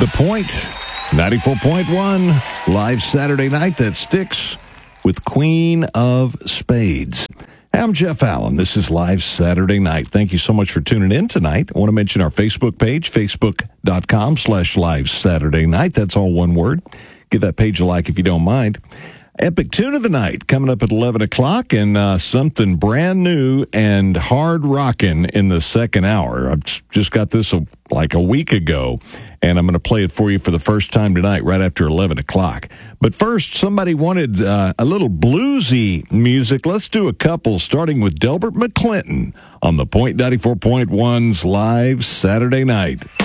The Point, 94.1, live Saturday night that sticks with Queen of Spades. I'm Jeff Allen. This is Live Saturday Night. Thank you so much for tuning in tonight. I want to mention our Facebook page, facebook.com/Live Saturday Night. That's all one word. Give that page a like if you don't mind. Epic Tune of the Night coming up at 11 o'clock, and something brand new and hard rocking in the second hour. I've just got this like a week ago, and I'm going to play it for you for the first time tonight right after 11 o'clock. But first, somebody wanted a little bluesy music. Let's do a couple, starting with Delbert McClinton on the Point 94.1's Live Saturday Night.